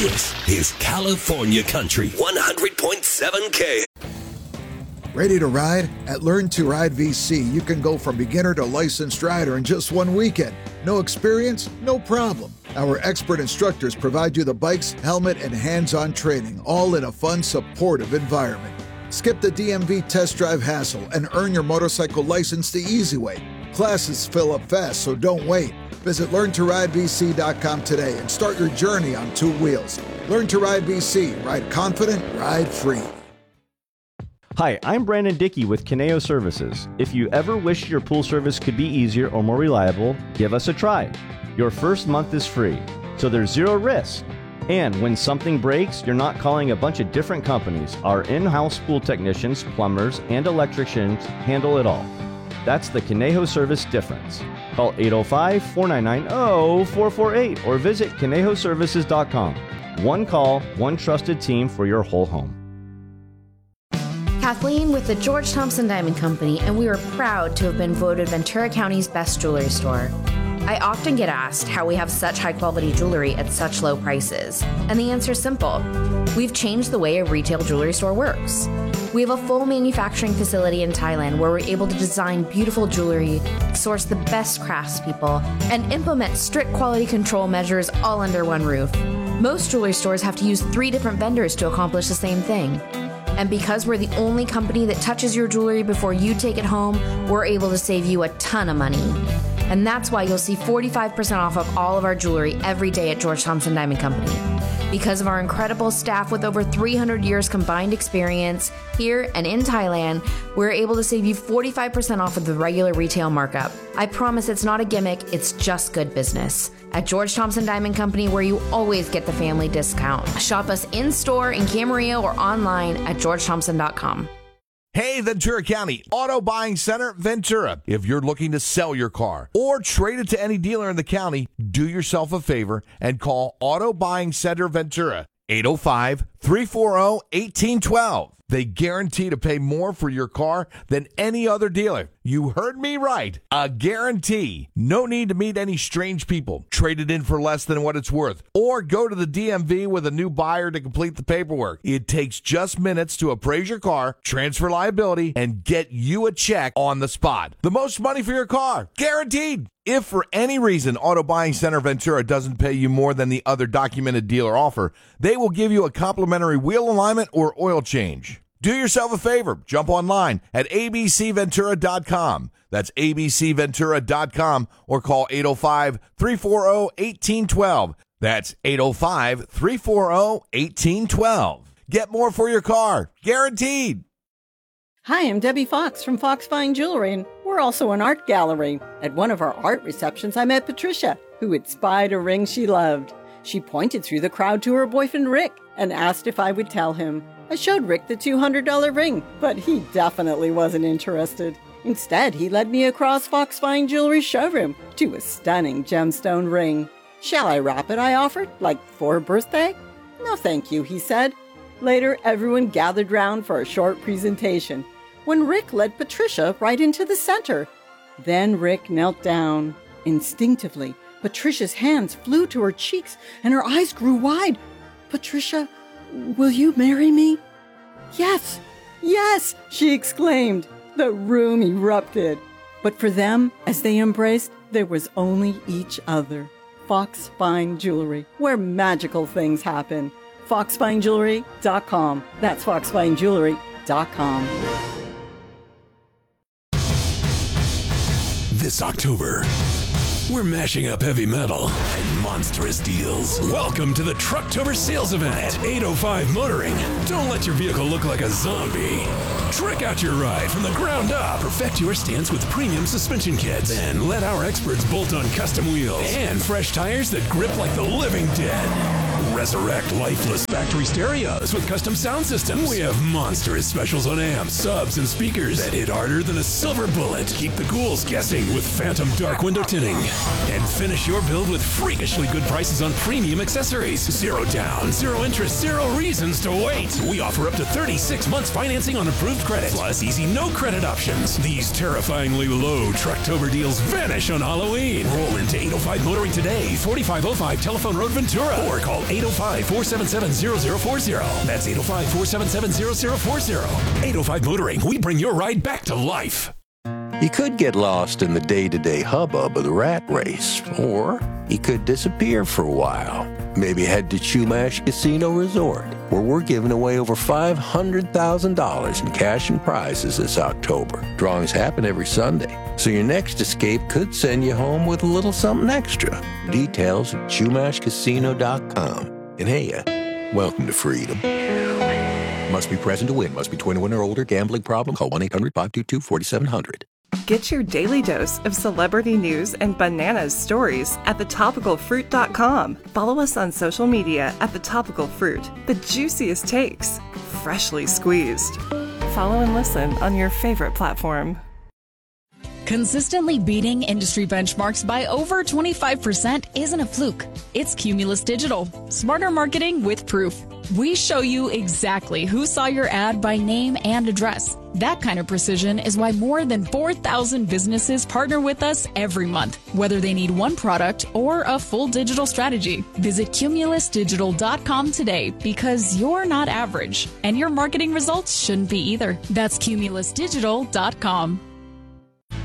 This is California Country 100.7K. Ready to ride? At Learn to Ride VC, you can go from beginner to licensed rider in just one weekend. No experience? No problem. Our expert instructors provide you the bikes, helmet, and hands-on training, all in a fun, supportive environment. Skip the DMV test drive hassle and earn your motorcycle license the easy way. Classes fill up fast, so don't wait. Visit LearnToRideVC.com today and start your journey on two wheels. Learn to Ride VC. Ride confident, ride free. Hi, I'm Brandon Dickey with Kineo Services. If you ever wish your pool service could be easier or more reliable, give us a try. Your first month is free, so there's zero risk. And when something breaks, you're not calling a bunch of different companies. Our in-house pool technicians, plumbers, and electricians handle it all. That's the Kineo Service difference. Call 805-499-0448 or visit KinejoServices.com. One call, one trusted team for your whole home. Kathleen with the George Thompson Diamond Company, and we are proud to have been voted Ventura County's best jewelry store. I often get asked how we have such high-quality jewelry at such low prices, and the answer is simple. We've changed the way a retail jewelry store works. We have a full manufacturing facility in Thailand where we're able to design beautiful jewelry, source the best craftspeople, and implement strict quality control measures all under one roof. Most jewelry stores have to use 3 different vendors to accomplish the same thing. And because we're the only company that touches your jewelry before you take it home, we're able to save you a ton of money. And that's why you'll see 45% off of all of our jewelry every day at George Thompson Diamond Company. Because of our incredible staff with over 300 years combined experience here and in Thailand, we're able to save you 45% off of the regular retail markup. I promise it's not a gimmick, it's just good business. At George Thompson Diamond Company, where you always get the family discount. Shop us in-store in Camarillo or online at georgethompson.com. Hey, Ventura County Auto Buying Center, Ventura. If you're looking to sell your car or trade it to any dealer in the county, do yourself a favor and call Auto Buying Center Ventura, 805-340-1812. They guarantee to pay more for your car than any other dealer. You heard me right. A guarantee. No need to meet any strange people. Trade it in for less than what it's worth. Or go to the DMV with a new buyer to complete the paperwork. It takes just minutes to appraise your car, transfer liability, and get you a check on the spot. The most money for your car. Guaranteed. If for any reason Auto Buying Center Ventura doesn't pay you more than the other documented dealer offer, they will give you a complimentary wheel alignment or oil change. Do yourself a favor. Jump online at abcventura.com. That's abcventura.com or call 805-340-1812. That's 805-340-1812. Get more for your car. Guaranteed. Hi, I'm Debbie Fox from Fox Fine Jewelry, and we're also an art gallery. At one of our art receptions, I met Patricia, who had spied a ring she loved. She pointed through the crowd to her boyfriend, Rick, and asked if I would tell him. I showed Rick the $200 ring, but he definitely wasn't interested. Instead, he led me across Fox Fine Jewelry's showroom to a stunning gemstone ring. Shall I wrap it, I offered, like for a birthday? No, thank you, he said. Later, everyone gathered round for a short presentation, when Rick led Patricia right into the center. Then Rick knelt down. Instinctively, Patricia's hands flew to her cheeks and her eyes grew wide. Patricia, will you marry me? Yes, yes, she exclaimed. The room erupted. But for them, as they embraced, there was only each other. Fox Fine Jewelry, where magical things happen. FoxFineJewelry.com. That's FoxFineJewelry.com. This October, we're mashing up heavy metal and monstrous deals. Welcome to the Trucktober sales event at 805 Motoring. Don't let your vehicle look like a zombie. Trick out your ride from the ground up. Perfect your stance with premium suspension kits. Then let our experts bolt on custom wheels and fresh tires that grip like the living dead. Resurrect lifeless factory stereos with custom sound systems. We have monstrous specials on amps, subs, and speakers that hit harder than a silver bullet. Keep the ghouls guessing with Phantom dark window tinting. And finish your build with freakishly good prices on premium accessories. 0 down, 0 interest, 0 reasons to wait. We offer up to 36 months financing on approved credit, plus easy no credit options. These terrifyingly low Trucktober deals vanish on Halloween. Roll into 805 Motoring today, 4505 Telephone Road, Ventura, or call 805-477-0040. That's 805-477-0040. 805 Motoring. We bring your ride back to life. You could get lost in the day-to-day hubbub of the rat race, or you could disappear for a while. Maybe head to Chumash Casino Resort, where we're giving away over $500,000 in cash and prizes this October. Drawings happen every Sunday, so your next escape could send you home with a little something extra. Details at ChumashCasino.com. And hey, welcome to freedom. Must be present to win. Must be 21 or older. Gambling problem? Call 1-800-522-4700. Get your daily dose of celebrity news and bananas stories at thetopicalfruit.com. Follow us on social media at The Topical Fruit. The juiciest takes, freshly squeezed. Follow and listen on your favorite platform. Consistently beating industry benchmarks by over 25% isn't a fluke. It's Cumulus Digital. Smarter marketing with proof. We show you exactly who saw your ad by name and address. That kind of precision is why more than 4,000 businesses partner with us every month, whether they need one product or a full digital strategy. Visit cumulusdigital.com today, because you're not average, and your marketing results shouldn't be either. That's cumulusdigital.com.